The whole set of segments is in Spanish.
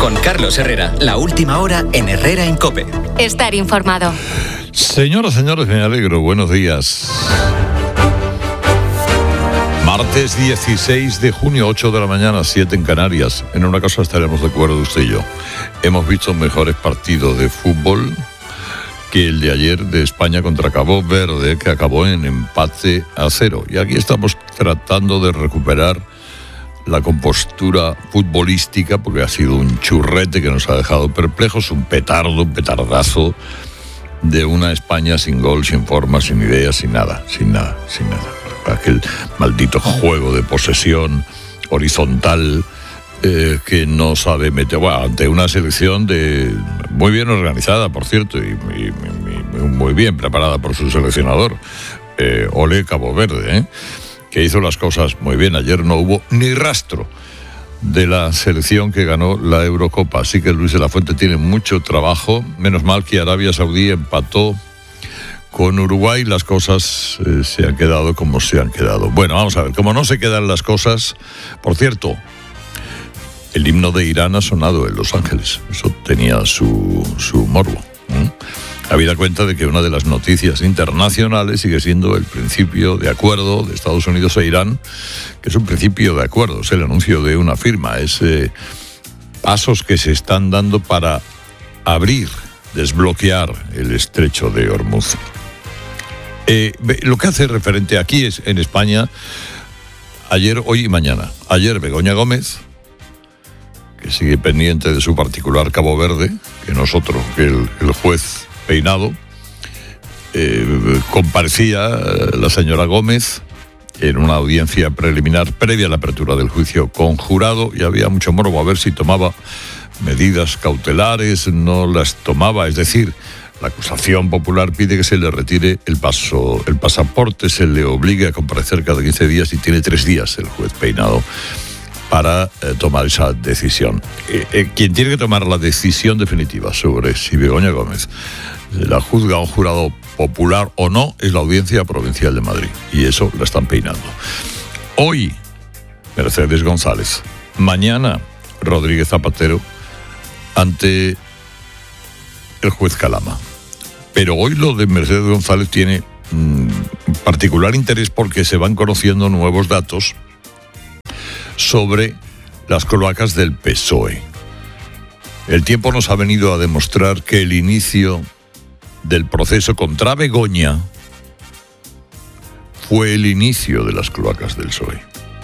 Con Carlos Herrera, la última hora en Herrera en COPE. Estar informado. Señoras, señores, me alegro. Buenos días. Martes 16 de junio, 8 de la mañana, 7 en Canarias. En una cosa estaremos de acuerdo usted y yo. Hemos visto mejores partidos de fútbol que el de ayer de España contra Cabo Verde, que acabó en empate a 0. Y aquí estamos tratando de recuperar la compostura futbolística, porque ha sido un churrete que nos ha dejado perplejos, un petardazo de una España sin gol, sin forma, sin ideas, sin nada. Aquel maldito juego de posesión horizontal que no sabe meter, ante una selección muy bien organizada, por cierto, y muy bien preparada por su seleccionador, Ole Cabo Verde, que hizo las cosas muy bien. Ayer no hubo ni rastro de la selección que ganó la Eurocopa, así que Luis de la Fuente tiene mucho trabajo. Menos mal que Arabia Saudí empató con Uruguay, las cosas se han quedado como se han quedado. Bueno, vamos a ver, como no se quedan las cosas, por cierto, el himno de Irán ha sonado en Los Ángeles, eso tenía su morbo. Habida cuenta de que una de las noticias internacionales sigue siendo el principio de acuerdo de Estados Unidos e Irán, que es un principio de acuerdo, es el anuncio de una firma, es pasos que se están dando para desbloquear el estrecho de Hormuz. Lo que hace referente aquí es en España, ayer, hoy y mañana. Ayer Begoña Gómez, que sigue pendiente de su particular Cabo Verde, que nosotros, que el juez Peinado, comparecía la señora Gómez en una audiencia preliminar previa a la apertura del juicio conjurado, y había mucho morbo a ver si tomaba medidas cautelares, no las tomaba, es decir, la acusación popular pide que se le retire el pasaporte, se le obligue a comparecer cada 15 días y tiene 3 días el juez Peinado para tomar esa decisión. Quien tiene que tomar la decisión definitiva sobre si Begoña Gómez la juzga un jurado popular o no es la Audiencia Provincial de Madrid, y eso la están peinando. Hoy, Mercedes González. Mañana, Rodríguez Zapatero ante el juez Calama. Pero hoy lo de Mercedes González tiene particular interés porque se van conociendo nuevos datos sobre las cloacas del PSOE. El tiempo nos ha venido a demostrar que el inicio del proceso contra Begoña fue el inicio de las cloacas del PSOE.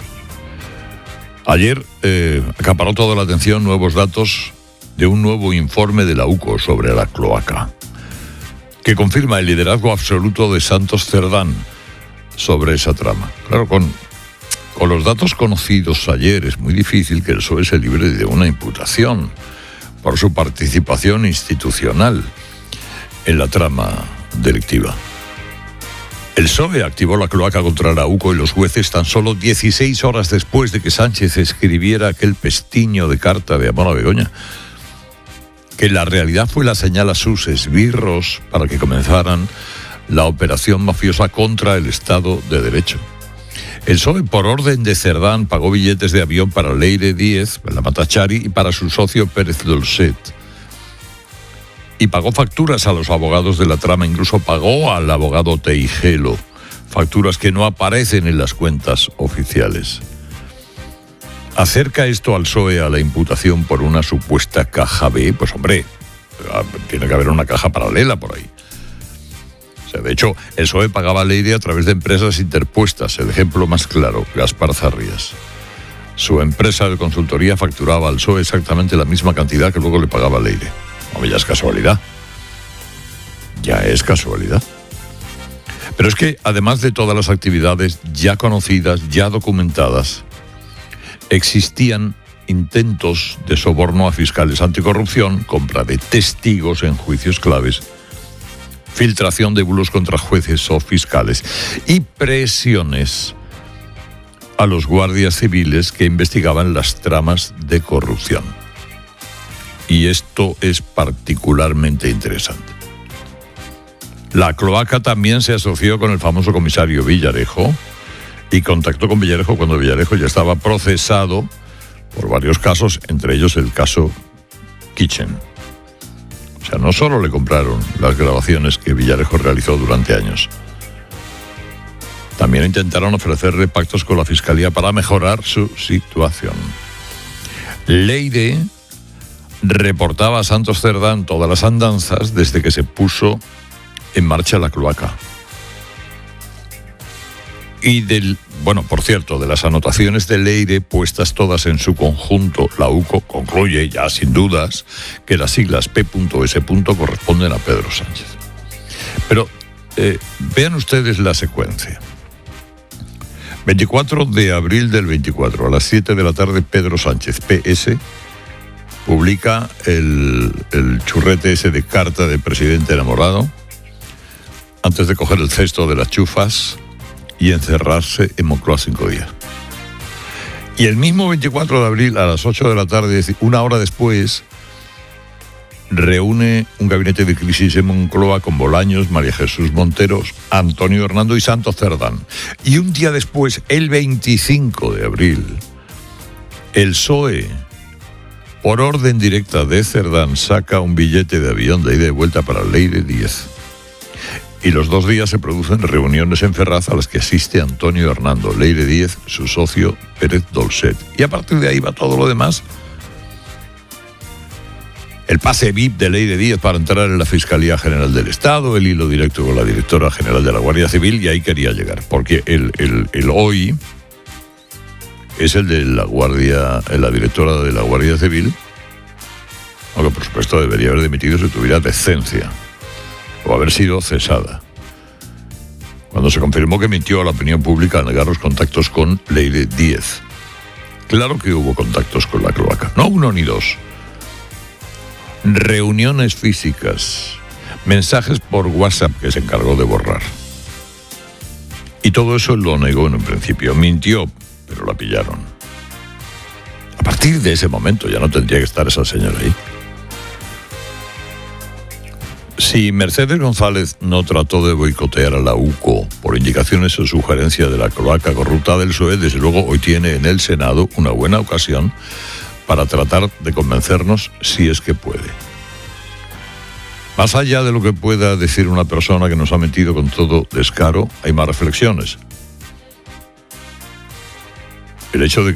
Ayer acaparó toda la atención nuevos datos de un nuevo informe de la UCO sobre la cloaca, que confirma el liderazgo absoluto de Santos Cerdán sobre esa trama. Claro, con los datos conocidos ayer es muy difícil que el PSOE se libre de una imputación por su participación institucional en la trama delictiva. El PSOE activó la cloaca contra la UCO y los jueces tan solo 16 horas después de que Sánchez escribiera aquel pestiño de carta de amor a Begoña, que en la realidad fue la señal a sus esbirros para que comenzaran la operación mafiosa contra el Estado de Derecho. El PSOE, por orden de Cerdán, pagó billetes de avión para Leire Díez, la Matachari, y para su socio Pérez Dolcet. Y pagó facturas a los abogados de la trama, incluso pagó al abogado Teijelo, facturas que no aparecen en las cuentas oficiales. ¿Acerca esto al PSOE a la imputación por una supuesta caja B? Pues hombre, tiene que haber una caja paralela por ahí. O sea, de hecho, el PSOE pagaba a Leire a través de empresas interpuestas. El ejemplo más claro, Gaspar Zarrías. Su empresa de consultoría facturaba al PSOE exactamente la misma cantidad que luego le pagaba a Leire. Hombre, ya es casualidad. Ya es casualidad. Pero es que, además de todas las actividades ya conocidas, ya documentadas, existían intentos de soborno a fiscales anticorrupción, compra de testigos en juicios claves, filtración de bulos contra jueces o fiscales y presiones a los guardias civiles que investigaban las tramas de corrupción. Y esto es particularmente interesante. La cloaca también se asoció con el famoso comisario Villarejo y contactó con Villarejo cuando Villarejo ya estaba procesado por varios casos, entre ellos el caso Kitchen. O sea, no solo le compraron las grabaciones que Villarejo realizó durante años, también intentaron ofrecerle pactos con la Fiscalía para mejorar su situación. Leire reportaba a Santos Cerdán todas las andanzas desde que se puso en marcha la cloaca. Y por cierto, de las anotaciones de Leire puestas todas en su conjunto, la UCO concluye ya sin dudas que las siglas P.S. corresponden a Pedro Sánchez. Pero vean ustedes la secuencia. 24 de abril del 24, a las 7 de la tarde, Pedro Sánchez, PS, publica el churrete ese de carta de presidente enamorado, antes de coger el cesto de las chufas y encerrarse en Moncloa 5 días. Y el mismo 24 de abril, a las 8 de la tarde, es decir, una hora después, reúne un gabinete de crisis en Moncloa con Bolaños, María Jesús Monteros, Antonio Hernando y Santos Cerdán. Y un día después, el 25 de abril, el PSOE, por orden directa de Cerdán, saca un billete de avión de ida y vuelta para Leire Díez. Y los 2 días se producen reuniones en Ferraz a las que asiste Antonio Hernando, Leire Díez, su socio Pérez Dolcet. Y a partir de ahí va todo lo demás. El pase VIP de Leire Díez para entrar en la Fiscalía General del Estado, el hilo directo con la directora general de la Guardia Civil, y ahí quería llegar, porque el hoy es el de la directora de la Guardia Civil, aunque por supuesto debería haber dimitido si tuviera decencia, o haber sido cesada, cuando se confirmó que mintió a la opinión pública al negar los contactos con Leire Díez. Claro que hubo contactos con la cloaca, no 1 ni 2. Reuniones físicas, mensajes por WhatsApp que se encargó de borrar. Y todo eso lo negó en un principio. Mintió, pero la pillaron. A partir de ese momento ya no tendría que estar esa señora ahí. Si Mercedes González no trató de boicotear a la UCO por indicaciones o sugerencias de la cloaca corrupta del PSOE, desde luego hoy tiene en el Senado una buena ocasión para tratar de convencernos si es que puede. Más allá de lo que pueda decir una persona que nos ha metido con todo descaro, hay más reflexiones. El hecho de